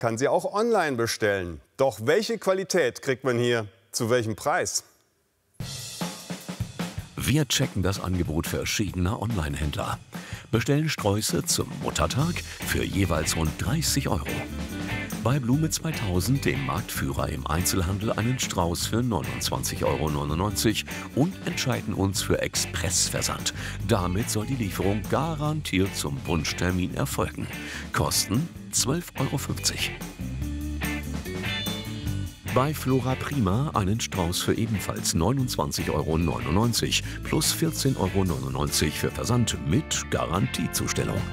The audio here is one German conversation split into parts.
kann sie auch online bestellen. Doch welche Qualität kriegt man hier zu welchem Preis? Wir checken das Angebot verschiedener Online-Händler. Bestellen Sträuße zum Muttertag für jeweils rund 30 €. Bei Blume 2000, dem Marktführer im Einzelhandel, einen Strauß für 29,99 € und entscheiden uns für Expressversand. Damit soll die Lieferung garantiert zum Wunschtermin erfolgen. Kosten 12,50 €. Bei Flora Prima einen Strauß für ebenfalls 29,99 € plus 14,99 € für Versand mit Garantiezustellung.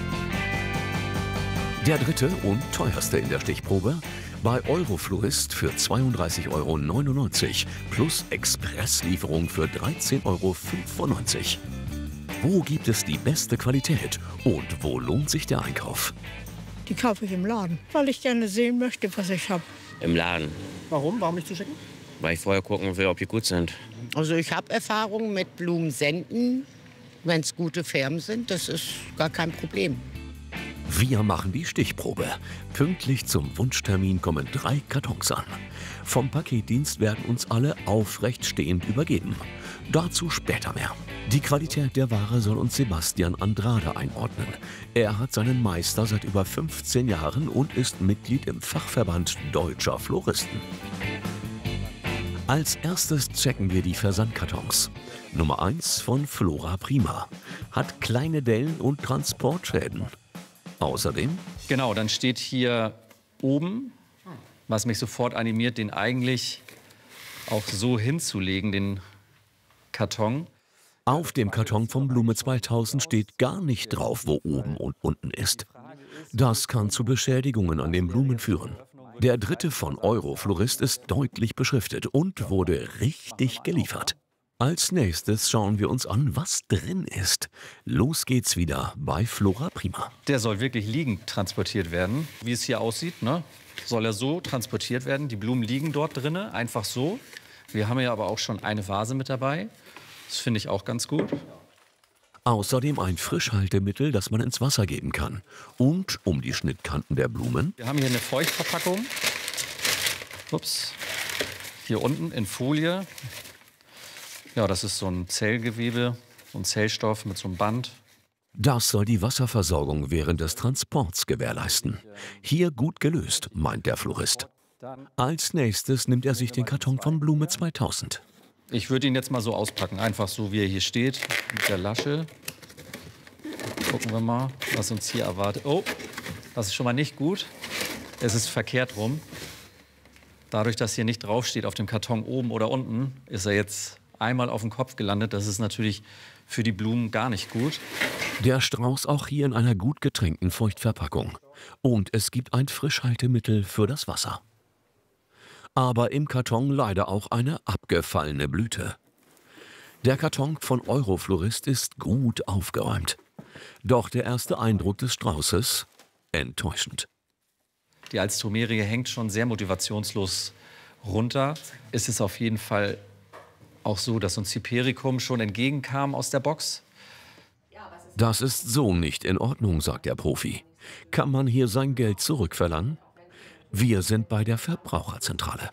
Der dritte und teuerste in der Stichprobe bei Euroflorist für 32,99 € plus Expresslieferung für 13,95 €. Wo gibt es die beste Qualität und wo lohnt sich der Einkauf? Die kaufe ich im Laden, weil ich gerne sehen möchte, was ich habe. Im Laden, Warum? Warum nicht zuschicken? weil ich vorher gucken will, ob die gut sind. Also ich habe Erfahrung mit Blumensenden. Wenn es gute Firmen sind, das ist gar kein Problem. Wir machen die Stichprobe. Pünktlich zum Wunschtermin kommen 3 Kartons an. Vom Paketdienst werden uns alle aufrecht stehend übergeben. Dazu später mehr. Die Qualität der Ware soll uns Sebastian Andrade einordnen. Er hat seinen Meister seit über 15 Jahren und ist Mitglied im Fachverband Deutscher Floristen. Als erstes checken wir die Versandkartons. Nummer 1 von Flora Prima. Hat kleine Dellen und Transportschäden. Außerdem Genau, dann steht hier oben, was mich sofort animiert, den eigentlich auch so hinzulegen, den Karton. auf dem Karton von Blume 2000 steht gar nicht drauf, wo oben und unten ist. Das kann zu Beschädigungen an den Blumen führen. Der dritte von Euroflorist ist deutlich beschriftet und wurde richtig geliefert. Als nächstes schauen wir uns an, was drin ist. Los geht's wieder bei Flora Prima. Der soll wirklich liegend transportiert werden. Wie es hier aussieht, ne? Soll er so transportiert werden. Die Blumen liegen dort drin, einfach so. Wir haben ja aber auch schon eine Vase mit dabei. Das finde ich auch ganz gut. Außerdem ein Frischhaltemittel, das man ins Wasser geben kann. Und um die Schnittkanten der Blumen Wir haben hier eine Feuchtverpackung. Ups. Hier unten in Folie. Ja, das ist so ein Zellgewebe, so ein Zellstoff mit so einem Band. Das soll die Wasserversorgung während des Transports gewährleisten. Hier gut gelöst, meint der Florist. Als nächstes nimmt er sich den Karton von Blume 2000. Ich würde ihn jetzt mal so auspacken, einfach so wie er hier steht, mit der Lasche. Gucken wir mal, was uns hier erwartet. Oh, das ist schon mal nicht gut. Es ist verkehrt rum. Dadurch, dass hier nicht draufsteht auf dem Karton oben oder unten, ist er jetzt einmal auf den Kopf gelandet. Das ist natürlich für die Blumen gar nicht gut. Der Strauß auch hier in einer gut getränkten Feuchtverpackung. Und es gibt ein Frischhaltemittel für das Wasser. Aber im Karton leider auch eine abgefallene Blüte. Der Karton von Euroflorist ist gut aufgeräumt. Doch der erste Eindruck des Straußes enttäuschend. Die Alstroemerie hängt schon sehr motivationslos runter. Es ist auf jeden Fall auch so, dass uns Hypericum schon entgegenkam aus der Box. Das ist so nicht in Ordnung, sagt der Profi. Kann man hier sein Geld zurückverlangen? Wir sind bei der Verbraucherzentrale.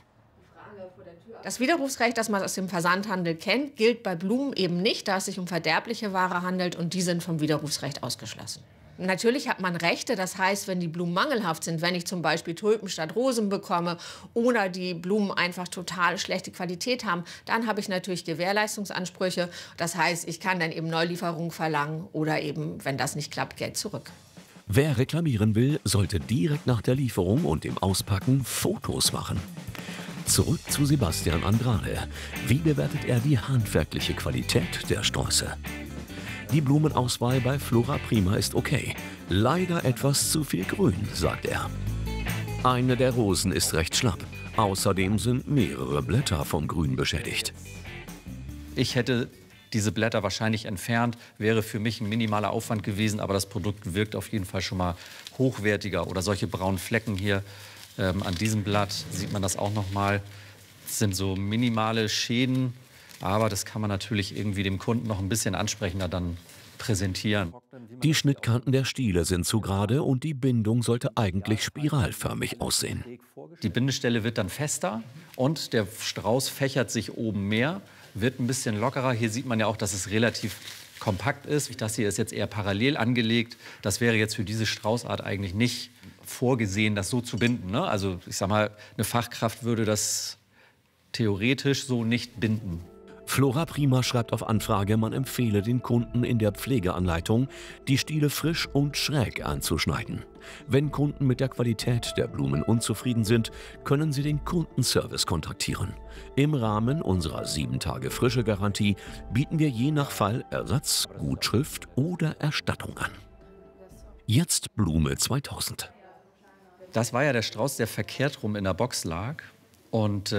Das Widerrufsrecht, das man aus dem Versandhandel kennt, gilt bei Blumen eben nicht, da es sich um verderbliche Ware handelt und die sind vom Widerrufsrecht ausgeschlossen. Natürlich hat man Rechte, das heißt, wenn die Blumen mangelhaft sind, wenn ich zum Beispiel Tulpen statt Rosen bekomme oder die Blumen einfach total schlechte Qualität haben, dann habe ich natürlich Gewährleistungsansprüche. Das heißt, ich kann dann eben Neulieferung verlangen oder eben, wenn das nicht klappt, Geld zurück. Wer reklamieren will, sollte direkt nach der Lieferung und dem Auspacken Fotos machen. Zurück zu Sebastian Andrade. Wie bewertet er die handwerkliche Qualität der Sträuße? Die Blumenauswahl bei Flora Prima ist okay. Leider etwas zu viel Grün, sagt er. Eine der Rosen ist recht schlapp. Außerdem sind mehrere Blätter vom Grün beschädigt. Ich hätte diese Blätter wahrscheinlich entfernt, wäre für mich ein minimaler Aufwand gewesen, aber das Produkt wirkt auf jeden Fall schon mal hochwertiger. Oder solche braunen Flecken hier an diesem Blatt sieht man das auch noch mal. Das sind so minimale Schäden, aber das kann man natürlich irgendwie dem Kunden noch ein bisschen ansprechender dann präsentieren. Die Schnittkanten der Stiele sind zu gerade und die Bindung sollte eigentlich spiralförmig aussehen. Die Bindestelle wird dann fester und der Strauß fächert sich oben mehr, wird ein bisschen lockerer. Hier sieht man ja auch, dass es relativ kompakt ist. Das hier ist jetzt eher parallel angelegt. Das wäre jetzt für diese Straußart eigentlich nicht vorgesehen, das so zu binden, ne? Also ich sag mal, eine Fachkraft würde das theoretisch so nicht binden. Flora Prima schreibt auf Anfrage, man empfehle den Kunden in der Pflegeanleitung, die Stiele frisch und schräg anzuschneiden. Wenn Kunden mit der Qualität der Blumen unzufrieden sind, können sie den Kundenservice kontaktieren. Im Rahmen unserer 7-Tage-Frische-Garantie bieten wir je nach Fall Ersatz, Gutschrift oder Erstattung an. Jetzt Blume 2000. Das war ja der Strauß, der verkehrt rum in der Box lag. Und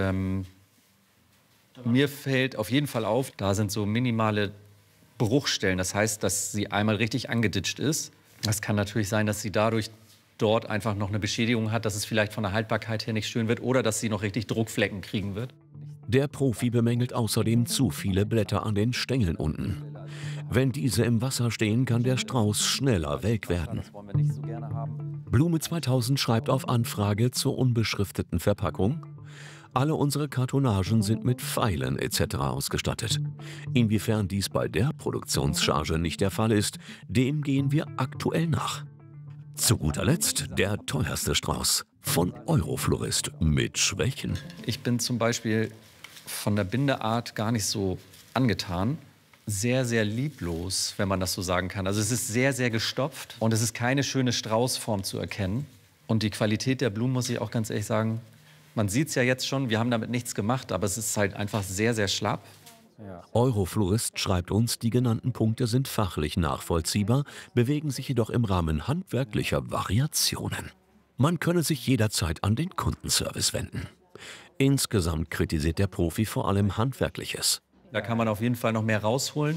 mir fällt auf jeden Fall auf, da sind so minimale Bruchstellen. Das heißt, dass sie einmal richtig angeditscht ist. Das kann natürlich sein, dass sie dadurch dort einfach noch eine Beschädigung hat, dass es vielleicht von der Haltbarkeit her nicht schön wird oder dass sie noch richtig Druckflecken kriegen wird. Der Profi bemängelt außerdem zu viele Blätter an den Stängeln unten. Wenn diese im Wasser stehen, kann der Strauß schneller welk werden. Das wollen wir nicht so gerne haben. Blume 2000 schreibt auf Anfrage zur unbeschrifteten Verpackung: Alle unsere Kartonagen sind mit Pfeilen etc. ausgestattet. Inwiefern dies bei der Produktionscharge nicht der Fall ist, dem gehen wir aktuell nach. Zu guter Letzt der teuerste Strauß von Euroflorist mit Schwächen. Ich bin zum Beispiel von der Bindeart gar nicht so angetan. Sehr, sehr lieblos, wenn man das so sagen kann. Also es ist sehr, sehr gestopft und es ist keine schöne Straußform zu erkennen. Und die Qualität der Blumen, muss ich auch ganz ehrlich sagen, man sieht es ja jetzt schon, wir haben damit nichts gemacht, aber es ist halt einfach sehr, sehr schlapp. Euroflorist schreibt uns, die genannten Punkte sind fachlich nachvollziehbar, bewegen sich jedoch im Rahmen handwerklicher Variationen. Man könne sich jederzeit an den Kundenservice wenden. Insgesamt kritisiert der Profi vor allem Handwerkliches. Da kann man auf jeden Fall noch mehr rausholen.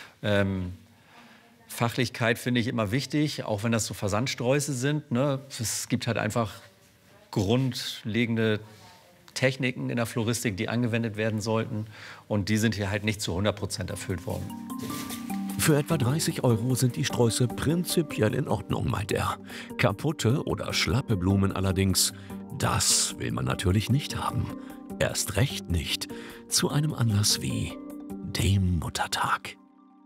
Fachlichkeit finde ich immer wichtig, auch wenn das so Versandsträuße sind, ne? Es gibt halt einfach grundlegende Techniken in der Floristik, die angewendet werden sollten. Und die sind hier halt nicht zu 100% erfüllt worden. Für etwa 30 € sind die Sträuße prinzipiell in Ordnung, meint er. Kaputte oder schlappe Blumen allerdings, das will man natürlich nicht haben. Erst recht nicht zu einem Anlass wie dem Muttertag.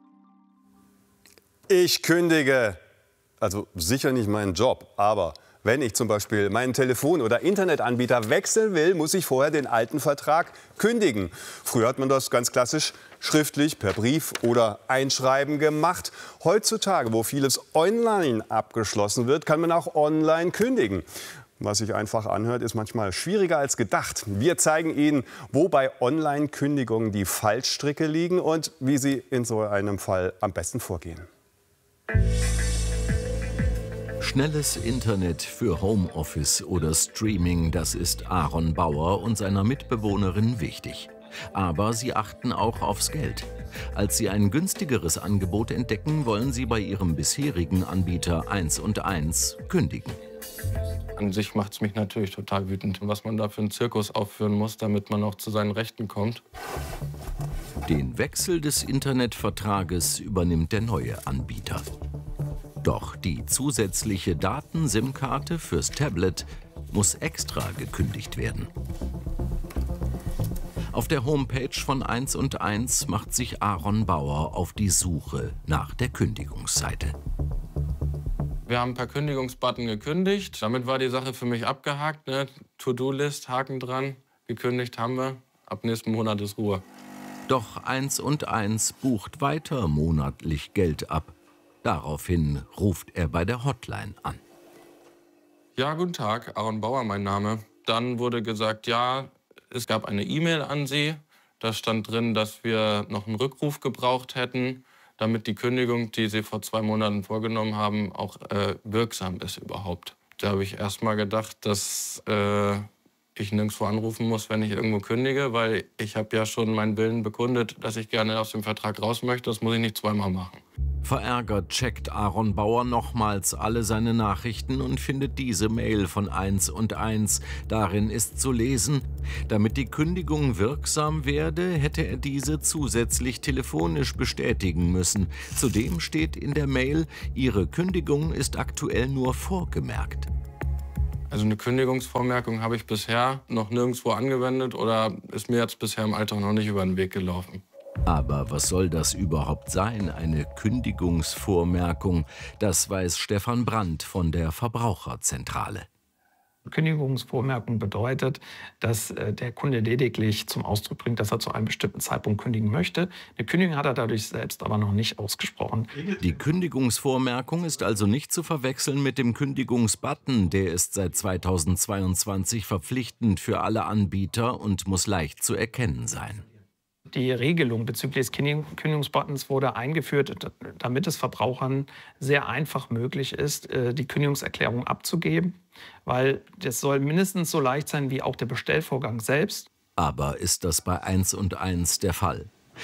Ich kündige, also sicher nicht meinen Job, aber wenn ich zum Beispiel meinen Telefon- oder Internetanbieter wechseln will, muss ich vorher den alten Vertrag kündigen. Früher hat man das ganz klassisch schriftlich per Brief oder Einschreiben gemacht. Heutzutage, wo vieles online abgeschlossen wird, kann man auch online kündigen. Was sich einfach anhört, ist manchmal schwieriger als gedacht. Wir zeigen Ihnen, wo bei Online-Kündigungen die Fallstricke liegen und wie Sie in so einem Fall am besten vorgehen. Schnelles Internet für Homeoffice oder Streaming, das ist Aaron Bauer und seiner Mitbewohnerin wichtig. Aber sie achten auch aufs Geld. Als sie ein günstigeres Angebot entdecken, wollen sie bei ihrem bisherigen Anbieter 1&1 kündigen. An sich macht es mich natürlich total wütend, was man da für einen Zirkus aufführen muss, damit man auch zu seinen Rechten kommt. Den Wechsel des Internetvertrages übernimmt der neue Anbieter. Doch die zusätzliche Daten-SIM-Karte fürs Tablet muss extra gekündigt werden. Auf der Homepage von 1&1 macht sich Aaron Bauer auf die Suche nach der Kündigungsseite. Wir haben per Kündigungsbutton gekündigt. Damit war die Sache für mich abgehakt. Ne? To-Do-List, Haken dran. Gekündigt haben wir. Ab nächsten Monat ist Ruhe. Doch 1&1 bucht weiter monatlich Geld ab. Daraufhin ruft er bei der Hotline an. Ja, guten Tag, Aaron Bauer mein Name. Dann wurde gesagt, ja, es gab eine E-Mail an Sie. Da stand drin, dass wir noch einen Rückruf gebraucht hätten, damit die Kündigung, die Sie vor 2 Monaten vorgenommen haben, auch wirksam ist überhaupt. Da habe ich erst mal gedacht, dass ich nirgendwo anrufen muss, wenn ich irgendwo kündige, weil ich habe ja schon meinen Willen bekundet, dass ich gerne aus dem Vertrag raus möchte. Das muss ich nicht zweimal machen. Verärgert checkt Aaron Bauer nochmals alle seine Nachrichten und findet diese Mail von 1&1. Darin ist zu lesen: Damit die Kündigung wirksam werde, hätte er diese zusätzlich telefonisch bestätigen müssen. Zudem steht in der Mail: Ihre Kündigung ist aktuell nur vorgemerkt. Also eine Kündigungsvormerkung habe ich bisher noch nirgendwo angewendet oder ist mir jetzt bisher im Alltag noch nicht über den Weg gelaufen. Aber was soll das überhaupt sein, eine Kündigungsvormerkung? Das weiß Stefan Brandt von der Verbraucherzentrale. Kündigungsvormerkung bedeutet, dass der Kunde lediglich zum Ausdruck bringt, dass er zu einem bestimmten Zeitpunkt kündigen möchte. Eine Kündigung hat er dadurch selbst aber noch nicht ausgesprochen. Die Kündigungsvormerkung ist also nicht zu verwechseln mit dem Kündigungsbutton. Der ist seit 2022 verpflichtend für alle Anbieter und muss leicht zu erkennen sein. Die Regelung bezüglich des Kündigungsbuttons wurde eingeführt, damit es Verbrauchern sehr einfach möglich ist, die Kündigungserklärung abzugeben, weil das soll mindestens so leicht sein wie auch der Bestellvorgang selbst. Aber ist das bei 1&1 der Fall?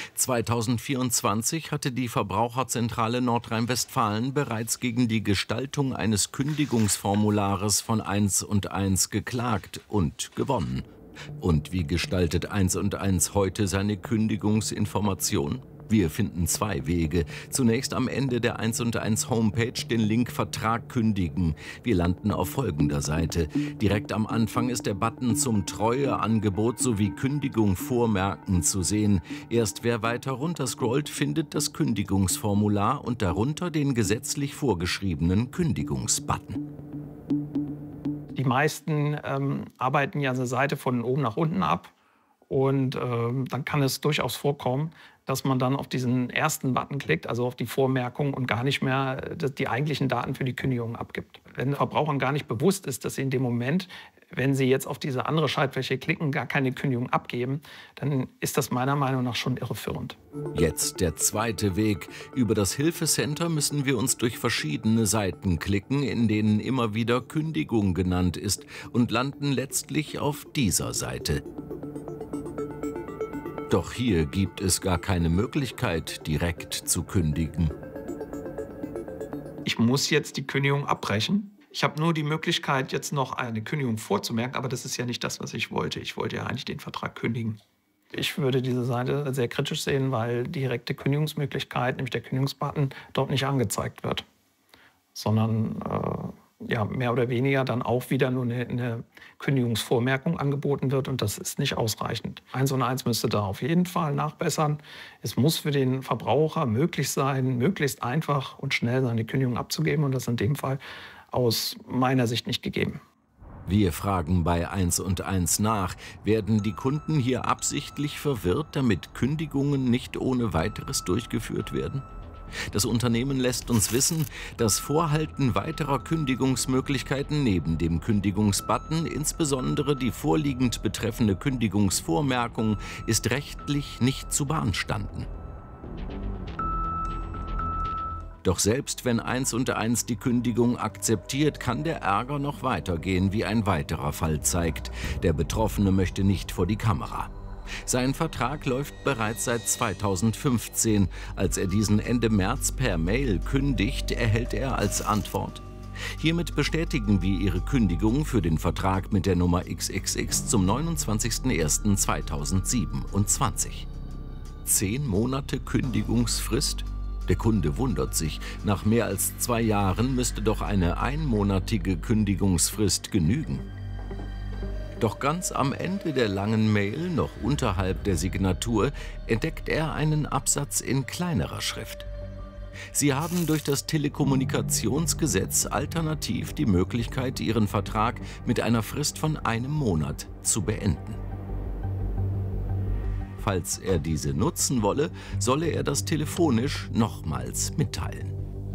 2024 hatte die Verbraucherzentrale Nordrhein-Westfalen bereits gegen die Gestaltung eines Kündigungsformulares von 1&1 geklagt und gewonnen. Und wie gestaltet 1&1 heute seine Kündigungsinformation? Wir finden zwei Wege. Zunächst am Ende der 1&1 Homepage den Link Vertrag kündigen. Wir landen auf folgender Seite. Direkt am Anfang ist der Button zum Treueangebot sowie Kündigung vormerken zu sehen. Erst wer weiter runter scrollt, findet das Kündigungsformular und darunter den gesetzlich vorgeschriebenen Kündigungsbutton. Die meisten arbeiten ja eine Seite von oben nach unten ab und dann kann es durchaus vorkommen, dass man dann auf diesen ersten Button klickt, also auf die Vormerkung und gar nicht mehr die eigentlichen Daten für die Kündigung abgibt. Wenn Verbrauchern gar nicht bewusst ist, dass sie in dem Moment, wenn sie jetzt auf diese andere Schaltfläche klicken, gar keine Kündigung abgeben, dann ist das meiner Meinung nach schon irreführend. Jetzt der zweite Weg. Über das Hilfecenter müssen wir uns durch verschiedene Seiten klicken, in denen immer wieder Kündigung genannt ist, und landen letztlich auf dieser Seite. Doch hier gibt es gar keine Möglichkeit, direkt zu kündigen. Ich muss jetzt die Kündigung abbrechen. Ich habe nur die Möglichkeit, jetzt noch eine Kündigung vorzumerken, aber das ist ja nicht das, was ich wollte. Ich wollte ja eigentlich den Vertrag kündigen. Ich würde diese Seite sehr kritisch sehen, weil die direkte Kündigungsmöglichkeit, nämlich der Kündigungsbutton, dort nicht angezeigt wird, sondern ja, mehr oder weniger dann auch wieder nur eine Kündigungsvormerkung angeboten wird, und das ist nicht ausreichend. 1&1 müsste da auf jeden Fall nachbessern. Es muss für den Verbraucher möglich sein, möglichst einfach und schnell seine Kündigung abzugeben, und das ist in dem Fall aus meiner Sicht nicht gegeben. Wir fragen bei 1&1 nach, werden die Kunden hier absichtlich verwirrt, damit Kündigungen nicht ohne weiteres durchgeführt werden? Das Unternehmen lässt uns wissen, das Vorhalten weiterer Kündigungsmöglichkeiten neben dem Kündigungsbutton, insbesondere die vorliegend betreffende Kündigungsvormerkung, ist rechtlich nicht zu beanstanden. Doch selbst wenn 1&1 die Kündigung akzeptiert, kann der Ärger noch weitergehen, wie ein weiterer Fall zeigt. Der Betroffene möchte nicht vor die Kamera. Sein Vertrag läuft bereits seit 2015. Als er diesen Ende März per Mail kündigt, erhält er als Antwort: Hiermit bestätigen wir Ihre Kündigung für den Vertrag mit der Nummer XXX zum 29.01.2027. 10 Monate Kündigungsfrist? Der Kunde wundert sich. Nach mehr als 2 Jahren müsste doch eine einmonatige Kündigungsfrist genügen. Doch ganz am Ende der langen Mail, noch unterhalb der Signatur, entdeckt er einen Absatz in kleinerer Schrift. Sie haben durch das Telekommunikationsgesetz alternativ die Möglichkeit, Ihren Vertrag mit einer Frist von 1 Monat zu beenden. Falls er diese nutzen wolle, solle er das telefonisch nochmals mitteilen.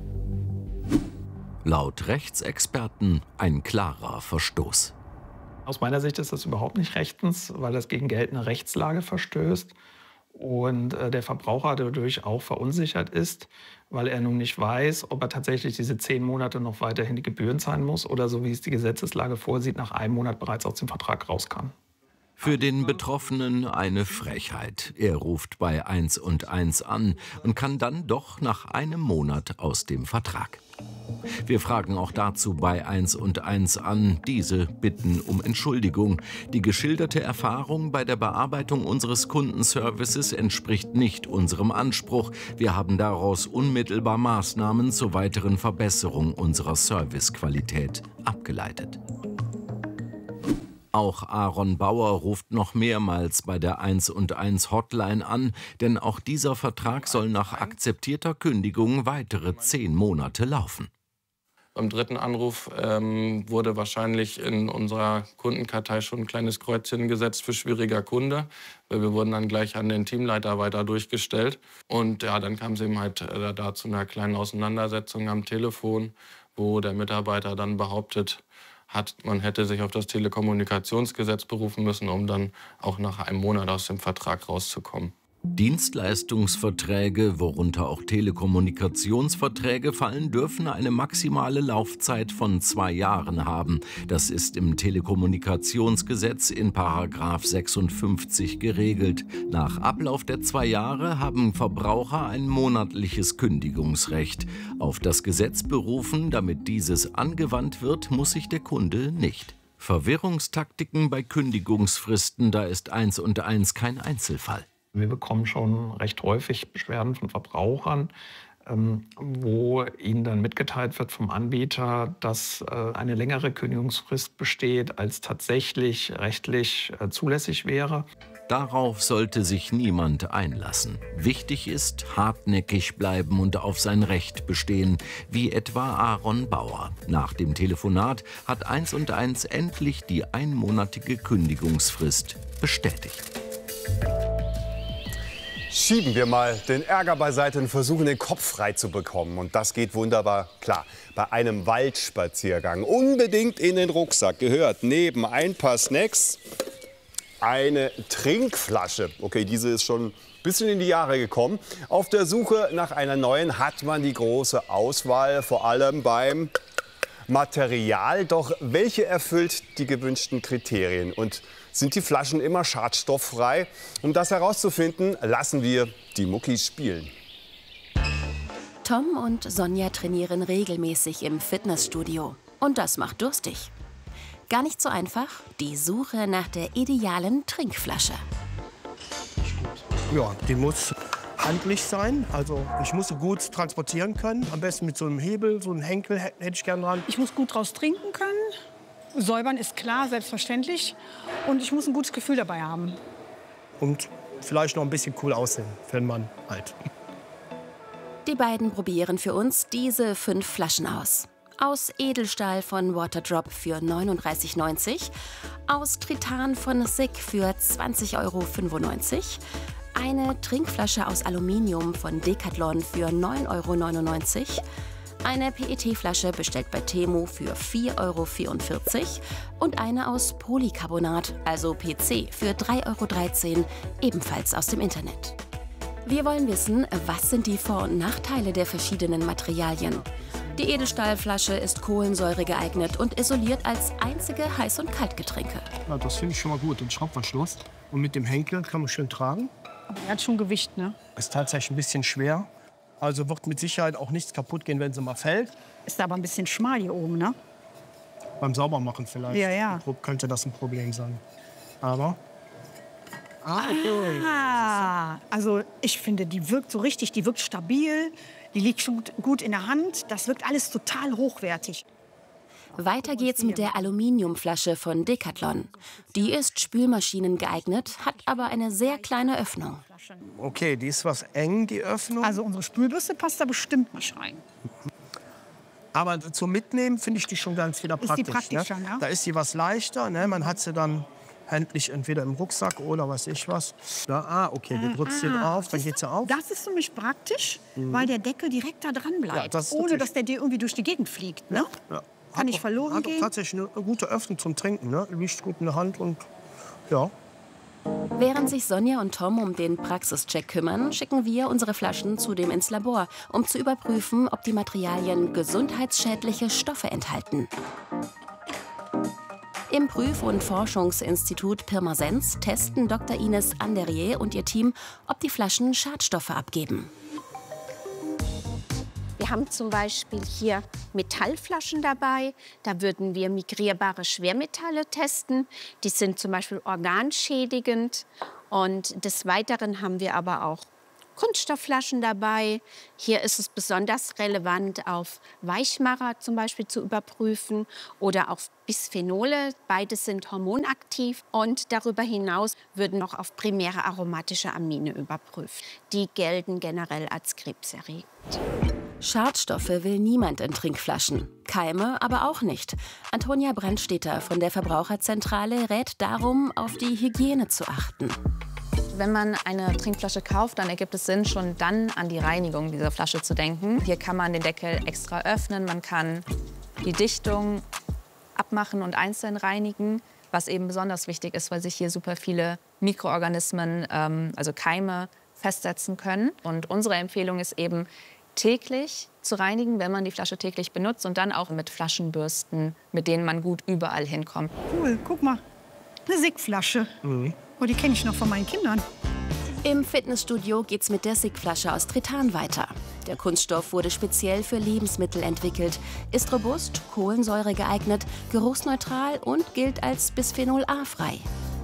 Laut Rechtsexperten ein klarer Verstoß. Aus meiner Sicht ist das überhaupt nicht rechtens, weil das gegen geltende Rechtslage verstößt Und der Verbraucher dadurch auch verunsichert ist, weil er nun nicht weiß, ob er tatsächlich diese 10 Monate noch weiterhin die Gebühren zahlen muss oder so wie es die Gesetzeslage vorsieht, nach einem Monat bereits aus dem Vertrag raus kann. Für den Betroffenen eine Frechheit. Er ruft bei 1&1 an und kann dann doch nach einem Monat aus dem Vertrag. Wir fragen auch dazu bei 1&1 an. Diese bitten um Entschuldigung. Die geschilderte Erfahrung bei der Bearbeitung unseres Kundenservices entspricht nicht unserem Anspruch. Wir haben daraus unmittelbar Maßnahmen zur weiteren Verbesserung unserer Servicequalität abgeleitet. Auch Aaron Bauer ruft noch mehrmals bei der 1&1 Hotline an, denn auch dieser Vertrag soll nach akzeptierter Kündigung weitere 10 Monate laufen. Beim dritten Anruf wurde wahrscheinlich in unserer Kundenkartei schon ein kleines Kreuzchen gesetzt für schwieriger Kunde. Weil wir wurden dann gleich an den Teamleiter weiter durchgestellt. Und ja, dann kam es eben halt da zu einer kleinen Auseinandersetzung am Telefon, wo der Mitarbeiter dann behauptet hat, man hätte sich auf das Telekommunikationsgesetz berufen müssen, um dann auch nach einem Monat aus dem Vertrag rauszukommen. Dienstleistungsverträge, worunter auch Telekommunikationsverträge fallen, dürfen eine maximale Laufzeit von 2 Jahren haben. Das ist im Telekommunikationsgesetz in § 56 geregelt. Nach Ablauf der 2 Jahre haben Verbraucher ein monatliches Kündigungsrecht. Auf das Gesetz berufen, damit dieses angewandt wird, muss sich der Kunde nicht. Verwirrungstaktiken bei Kündigungsfristen, da ist 1&1 kein Einzelfall. Wir bekommen schon recht häufig Beschwerden von Verbrauchern, wo ihnen dann mitgeteilt wird vom Anbieter, dass eine längere Kündigungsfrist besteht, als tatsächlich rechtlich zulässig wäre. Darauf sollte sich niemand einlassen. Wichtig ist, hartnäckig bleiben und auf sein Recht bestehen, wie etwa Aaron Bauer. Nach dem Telefonat hat 1&1 endlich die einmonatige Kündigungsfrist bestätigt. Schieben wir mal den Ärger beiseite und versuchen, den Kopf frei zu bekommen. Und das geht wunderbar klar. Bei einem Waldspaziergang unbedingt in den Rucksack gehört neben ein paar Snacks eine Trinkflasche. Okay, diese ist schon ein bisschen in die Jahre gekommen. Auf der Suche nach einer neuen hat man die große Auswahl, vor allem beim Material. Doch welche erfüllt die gewünschten Kriterien? Und sind die Flaschen immer schadstofffrei? Um das herauszufinden, lassen wir die Muckis spielen. Tom und Sonja trainieren regelmäßig im Fitnessstudio. Und das macht durstig. Gar nicht so einfach, die Suche nach der idealen Trinkflasche. Ja, die muss handlich sein. Also ich muss sie gut transportieren können. Am besten mit so einem Hebel, so einem Henkel hätte ich gern dran. Ich muss gut draus trinken können. Säubern ist klar, selbstverständlich. Und ich muss ein gutes Gefühl dabei haben. Und vielleicht noch ein bisschen cool aussehen für einen Mann halt. Die beiden probieren für uns diese 5 Flaschen aus. Aus Edelstahl von Waterdrop für 39,90 €, aus Tritan von SICK für 20,95 €, eine Trinkflasche aus Aluminium von Decathlon für 9,99 € eine PET-Flasche bestellt bei Temu für 4,44 € und eine aus Polycarbonat, also PC, für 3,13 €, ebenfalls aus dem Internet. Wir wollen wissen, was sind die Vor- und Nachteile der verschiedenen Materialien. Die Edelstahlflasche ist Kohlensäure geeignet und isoliert als einzige Heiß- und Kaltgetränke. Ja, das finde ich schon mal gut, den Schraubverschluss. Und mit dem Henkel kann man schön tragen. Aber er hat schon Gewicht, ne? Ist tatsächlich ein bisschen schwer. Also wird mit Sicherheit auch nichts kaputt gehen, wenn sie mal fällt. Ist aber ein bisschen schmal hier oben, ne? Beim Saubermachen vielleicht. Ja, ja. Könnte das ein Problem sein. Aber... okay. Also ich finde, die wirkt so richtig, die wirkt stabil, die liegt schon gut in der Hand. Das wirkt alles total hochwertig. Weiter geht's mit der Aluminiumflasche von Decathlon. Die ist Spülmaschinen geeignet, hat aber eine sehr kleine Öffnung. Okay, die ist was eng, die Öffnung. Also unsere Spülbürste passt da bestimmt nicht rein. Aber zum Mitnehmen finde ich die schon ganz wieder praktisch. Ist die praktischer, ne? Da ist sie was leichter, ne? Man hat sie dann händlich entweder im Rucksack oder was ich was. Da, okay, du drückst sie drauf, dann geht sie auf. Das ist für mich praktisch, weil der Deckel direkt da dran bleibt, Ja, ohne dass der dir irgendwie durch die Gegend fliegt, ne? Ja. Kann nicht verloren hat gehen. Hat tatsächlich eine gute Öffnung zum Trinken, ne? Liegt gut in der Hand und ja. Während sich Sonja und Tom um den Praxischeck kümmern, schicken wir unsere Flaschen zudem ins Labor, um zu überprüfen, ob die Materialien gesundheitsschädliche Stoffe enthalten. Im Prüf- und Forschungsinstitut Pirmasens testen Dr. Ines Anderrier und ihr Team, ob die Flaschen Schadstoffe abgeben. Wir haben zum Beispiel hier Metallflaschen dabei. Da würden wir migrierbare Schwermetalle testen. Die sind zum Beispiel organschädigend. Und des Weiteren haben wir aber auch Kunststoffflaschen dabei. Hier ist es besonders relevant, auf Weichmacher zum Beispiel zu überprüfen oder auf Bisphenole. Beides sind hormonaktiv. Und darüber hinaus würden noch auf primäre aromatische Amine überprüft. Die gelten generell als krebserregend. Schadstoffe will niemand in Trinkflaschen. Keime aber auch nicht. Antonia Brandstätter von der Verbraucherzentrale rät darum, auf die Hygiene zu achten. Wenn man eine Trinkflasche kauft, dann ergibt es Sinn, schon dann an die Reinigung dieser Flasche zu denken. Hier kann man den Deckel extra öffnen, man kann die Dichtung abmachen und einzeln reinigen, was eben besonders wichtig ist, weil sich hier super viele Mikroorganismen, also Keime, festsetzen können. Und unsere Empfehlung ist eben, täglich zu reinigen, wenn man die Flasche täglich benutzt und dann auch mit Flaschenbürsten, mit denen man gut überall hinkommt. Cool, guck mal, eine Sigg-Flasche. Oh, die kenne ich noch von meinen Kindern. Im Fitnessstudio geht's mit der Sigg-Flasche aus Tritan weiter. Der Kunststoff wurde speziell für Lebensmittel entwickelt, ist robust, Kohlensäure geeignet, geruchsneutral und gilt als Bisphenol A frei.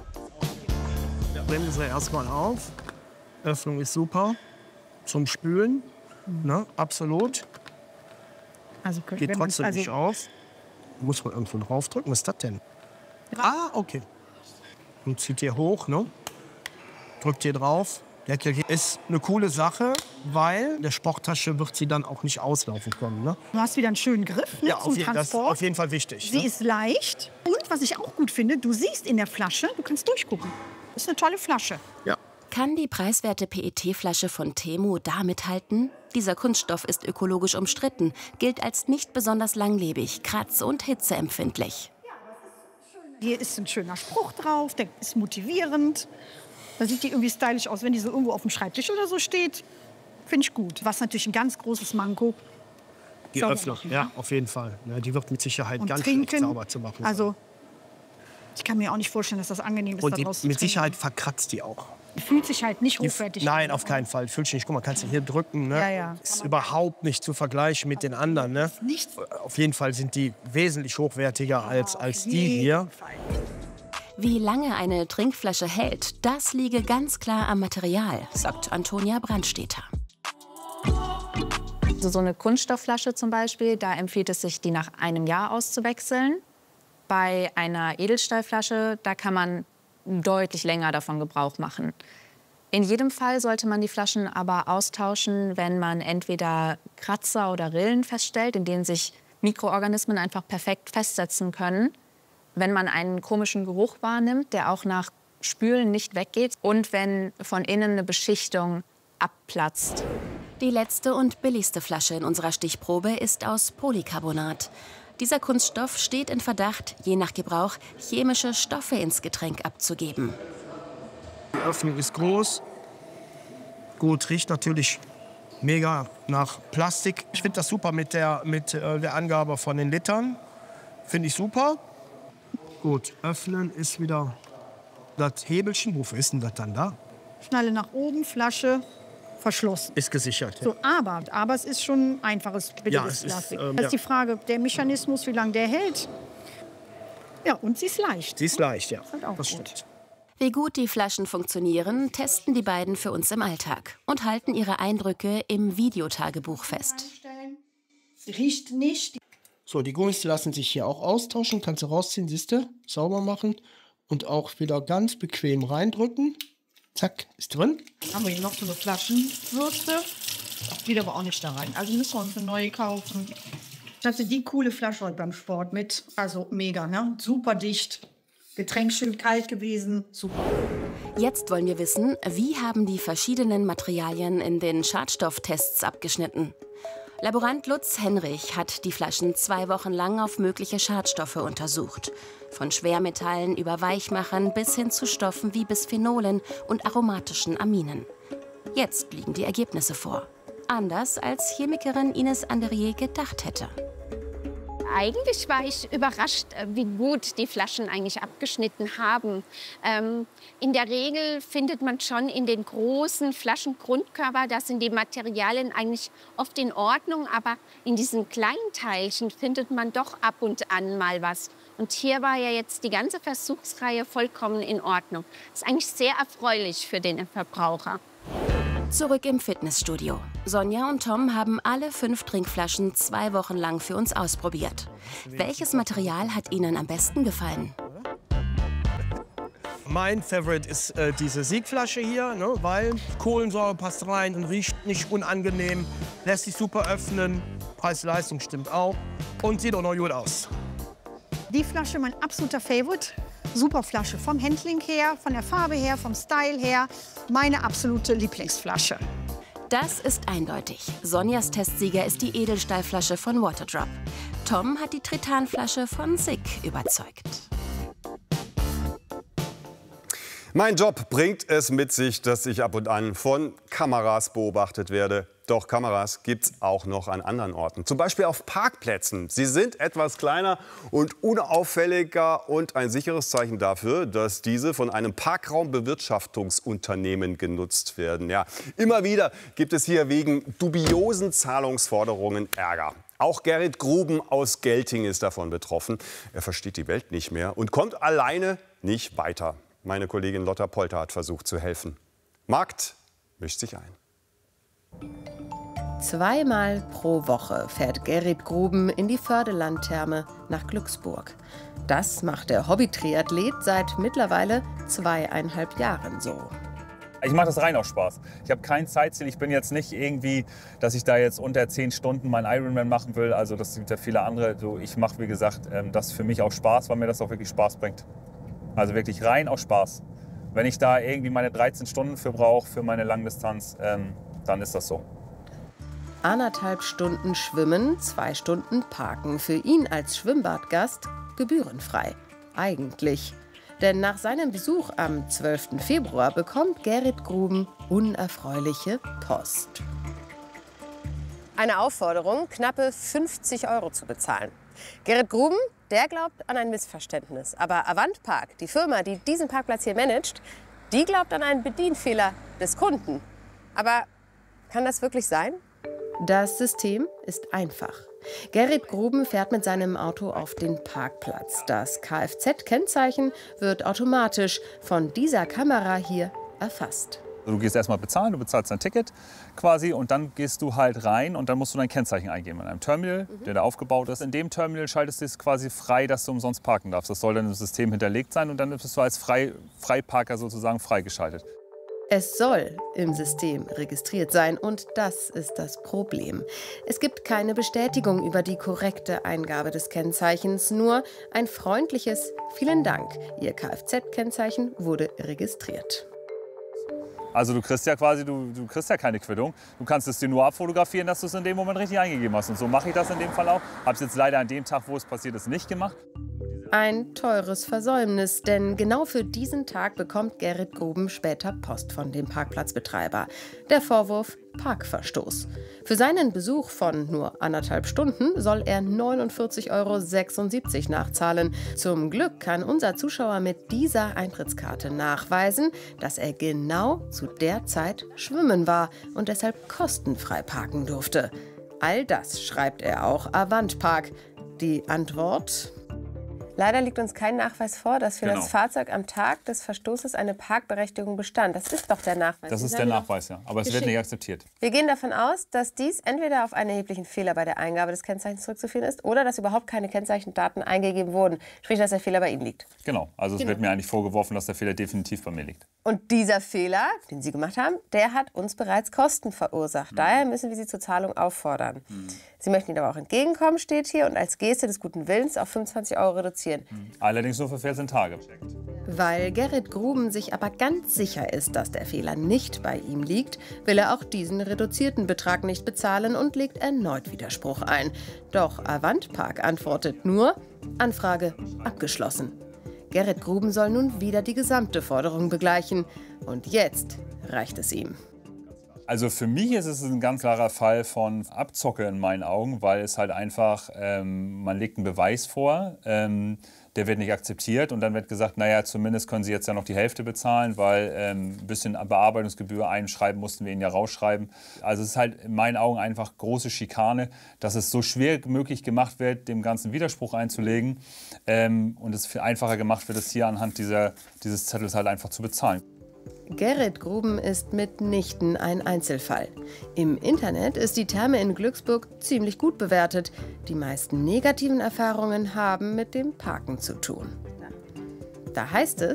Brennen Sie erstmal auf. Öffnung ist super. Zum Spülen. Ne, absolut. Also geht trotzdem nicht auf. Muss man irgendwo draufdrücken. Was ist das denn? Ah, okay. Und zieht hier hoch, ne? Drückt hier drauf. Deckel hier ist eine coole Sache, weil der Sporttasche wird sie dann auch nicht auslaufen können. Ne? Du hast wieder einen schönen Griff, ne, ja, zum das ist Transport. auf jeden Fall wichtig. Sie Ne? ist leicht. Und was ich auch gut finde, du siehst in der Flasche, du kannst durchgucken. Das ist eine tolle Flasche. Ja. Kann die preiswerte PET-Flasche von Temu da mithalten? Dieser Kunststoff ist ökologisch umstritten, gilt als nicht besonders langlebig, kratz- und hitzeempfindlich. Hier ist ein schöner Spruch drauf, der ist motivierend. Da sieht die irgendwie stylisch aus, wenn die so irgendwo auf dem Schreibtisch oder so steht. Finde ich gut. Was natürlich ein ganz großes Manko. Die Öffnung, ja, auf jeden Fall. Ja, die wird mit Sicherheit Und ganz trinken, schlecht sauber zu machen. Also, ich kann mir auch nicht vorstellen, dass das angenehm ist, und da die, draus zu mit trinken. Sicherheit verkratzt die auch. Die fühlt sich halt nicht hochwertig Nein, an. auf keinen Fall. Fühlt sich nicht. Guck mal, kannst du hier drücken. Ne? Ja, ja. Ist überhaupt nicht zu vergleichen mit den anderen. Ne? Auf jeden Fall sind die wesentlich hochwertiger als die hier. Wie lange eine Trinkflasche hält, das liege ganz klar am Material, sagt Antonia Brandstätter. So eine Kunststoffflasche zum Beispiel, da empfiehlt es sich, die nach einem Jahr auszuwechseln. Bei einer Edelstahlflasche, da kann man deutlich länger davon Gebrauch machen. In jedem Fall sollte man die Flaschen aber austauschen, wenn man entweder Kratzer oder Rillen feststellt, in denen sich Mikroorganismen einfach perfekt festsetzen können. Wenn man einen komischen Geruch wahrnimmt, der auch nach Spülen nicht weggeht. Und wenn von innen eine Beschichtung abplatzt. Die letzte und billigste Flasche in unserer Stichprobe ist aus Polycarbonat. Dieser Kunststoff steht in Verdacht, je nach Gebrauch chemische Stoffe ins Getränk abzugeben. Die Öffnung ist groß. Gut, riecht natürlich mega nach Plastik. Ich finde das super mit der Angabe von den Litern. Finde ich super. Gut, öffnen ist wieder das Hebelchen. Wofür ist denn das dann da? Schnalle nach oben, Flasche, verschlossen. Ist gesichert. So, aber es ist schon ein einfaches, billiges Plastik. Das ist die Frage, der Mechanismus, wie lange der hält. Ja, und sie ist leicht. Sie ist leicht, ja. Das ist halt auch das gut. stimmt. Wie gut die Flaschen funktionieren, testen die beiden für uns im Alltag und halten ihre Eindrücke im Videotagebuch fest. Sie riecht nicht. So, die Gummis lassen sich hier auch austauschen. Kannst du rausziehen, siehst du? Sauber machen und auch wieder ganz bequem reindrücken. Zack, ist drin. Haben wir hier noch so eine Flaschenbürste. Das geht aber auch nicht da rein. Also müssen wir uns eine neue kaufen. Ich hatte die coole Flasche heute beim Sport mit. Also mega, ne? Super dicht. Getränk schön kalt gewesen. Super. Jetzt wollen wir wissen, wie haben die verschiedenen Materialien in den Schadstofftests abgeschnitten? Laborant Lutz Henrich hat die Flaschen 2 Wochen lang auf mögliche Schadstoffe untersucht. Von Schwermetallen über Weichmachern bis hin zu Stoffen wie Bisphenolen und aromatischen Aminen. Jetzt liegen die Ergebnisse vor. Anders als Chemikerin Ines Andrier gedacht hätte. Eigentlich war ich überrascht, wie gut die Flaschen eigentlich abgeschnitten haben. In der Regel findet man schon in den großen Flaschengrundkörper, da sind die Materialien eigentlich oft in Ordnung, aber in diesen kleinen Teilchen findet man doch ab und an mal was. Und hier war ja jetzt die ganze Versuchsreihe vollkommen in Ordnung. Das ist eigentlich sehr erfreulich für den Verbraucher. Zurück im Fitnessstudio. Sonja und Tom haben alle 5 Trinkflaschen 2 Wochen lang für uns ausprobiert. Welches Material hat ihnen am besten gefallen? Mein Favorite ist diese Siegflasche hier, ne, weil Kohlensäure passt rein und riecht nicht unangenehm, lässt sich super öffnen, Preis-Leistung stimmt auch und sieht auch noch gut aus. Die Flasche mein absoluter Favorite. Super Flasche, vom Handling her, von der Farbe her, vom Style her. Meine absolute Lieblingsflasche. Das ist eindeutig. Sonjas Testsieger ist die Edelstahlflasche von Waterdrop. Tom hat die Tritanflasche von SICK überzeugt. Mein Job bringt es mit sich, dass ich ab und an von Kameras beobachtet werde. Doch Kameras gibt es auch noch an anderen Orten, zum Beispiel auf Parkplätzen. Sie sind etwas kleiner und unauffälliger und ein sicheres Zeichen dafür, dass diese von einem Parkraumbewirtschaftungsunternehmen genutzt werden. Ja, immer wieder gibt es hier wegen dubiosen Zahlungsforderungen Ärger. Auch Gerrit Gruben aus Gelting ist davon betroffen. Er versteht die Welt nicht mehr und kommt alleine nicht weiter. Meine Kollegin Lotta Polter hat versucht zu helfen. Markt mischt sich ein. 2-mal pro Woche fährt Gerrit Gruben in die Fördelandtherme nach Glücksburg. Das macht der Hobby-Triathlet seit mittlerweile 2,5 Jahren so. Ich mache das rein aus Spaß. Ich habe kein Zeitziel. Ich bin jetzt nicht irgendwie, dass ich da jetzt unter 10 Stunden meinen Ironman machen will. Also das sind ja viele andere. Ich mache, wie gesagt, das für mich auch Spaß, weil mir das auch wirklich Spaß bringt. Also wirklich rein aus Spaß. Wenn ich da irgendwie meine 13 Stunden für brauche, für meine Langdistanz, dann ist das so. 1,5 Stunden schwimmen, 2 Stunden parken. Für ihn als Schwimmbadgast gebührenfrei. Eigentlich. Denn nach seinem Besuch am 12. Februar bekommt Gerrit Gruben unerfreuliche Post. Eine Aufforderung, knappe 50 € zu bezahlen. Gerrit Gruben, der glaubt an ein Missverständnis. Aber Avantpark, die Firma, die diesen Parkplatz hier managt, die glaubt an einen Bedienfehler des Kunden. Aber kann das wirklich sein? Das System ist einfach. Gerrit Gruben fährt mit seinem Auto auf den Parkplatz. Das Kfz-Kennzeichen wird automatisch von dieser Kamera hier erfasst. Du gehst erstmal bezahlen, du bezahlst dein Ticket quasi und dann gehst du halt rein und dann musst du dein Kennzeichen eingeben in einem Terminal, der da aufgebaut ist. In dem Terminal schaltest du es quasi frei, dass du umsonst parken darfst. Das soll dann im System hinterlegt sein und dann bist du als Freiparker sozusagen freigeschaltet. Es soll im System registriert sein und das ist das Problem. Es gibt keine Bestätigung über die korrekte Eingabe des Kennzeichens, nur ein freundliches Vielen Dank. Ihr Kfz-Kennzeichen wurde registriert. Also du kriegst ja quasi, du kriegst ja keine Quittung. Du kannst es dir nur abfotografieren, dass du es in dem Moment richtig eingegeben hast. Und so mache ich das in dem Fall auch. Habe es jetzt leider an dem Tag, wo es passiert ist, nicht gemacht. Ein teures Versäumnis, denn genau für diesen Tag bekommt Gerrit Gruben später Post von dem Parkplatzbetreiber. Der Vorwurf Parkverstoß. Für seinen Besuch von nur 1,5 Stunden soll er 49,76 € nachzahlen. Zum Glück kann unser Zuschauer mit dieser Eintrittskarte nachweisen, dass er genau zu der Zeit schwimmen war und deshalb kostenfrei parken durfte. All das schreibt er auch Avantpark. Die Antwort: Leider liegt uns kein Nachweis vor, dass für das Fahrzeug am Tag des Verstoßes eine Parkberechtigung bestand. Das ist doch der Nachweis. Das ist der Nachweis, ja. Aber es wird nicht akzeptiert. Wir gehen davon aus, dass dies entweder auf einen erheblichen Fehler bei der Eingabe des Kennzeichens zurückzuführen ist oder dass überhaupt keine Kennzeichendaten eingegeben wurden. Sprich, dass der Fehler bei Ihnen liegt. Genau. Also es wird mir eigentlich vorgeworfen, dass der Fehler definitiv bei mir liegt. Und dieser Fehler, den Sie gemacht haben, der hat uns bereits Kosten verursacht. Daher müssen wir Sie zur Zahlung auffordern. Sie möchten Ihnen aber auch entgegenkommen, steht hier, und als Geste des guten Willens auf 25 € reduzieren. Allerdings nur für 14 Tage. Weil Gerrit Gruben sich aber ganz sicher ist, dass der Fehler nicht bei ihm liegt, will er auch diesen reduzierten Betrag nicht bezahlen und legt erneut Widerspruch ein. Doch Avantpark antwortet nur: Anfrage abgeschlossen. Gerrit Gruben soll nun wieder die gesamte Forderung begleichen. Und jetzt reicht es ihm. Also für mich ist es ein ganz klarer Fall von Abzocke in meinen Augen, weil es halt einfach, man legt einen Beweis vor, der wird nicht akzeptiert und dann wird gesagt, naja, zumindest können Sie jetzt ja noch die Hälfte bezahlen, weil ein bisschen Bearbeitungsgebühr einschreiben mussten wir Ihnen ja rausschreiben. Also es ist halt in meinen Augen einfach große Schikane, dass es so schwer möglich gemacht wird, dem ganzen Widerspruch einzulegen und es viel einfacher gemacht wird, es hier anhand dieses Zettels halt einfach zu bezahlen. Gerrit Gruben ist mitnichten ein Einzelfall. Im Internet ist die Therme in Glücksburg ziemlich gut bewertet. Die meisten negativen Erfahrungen haben mit dem Parken zu tun. Da heißt es: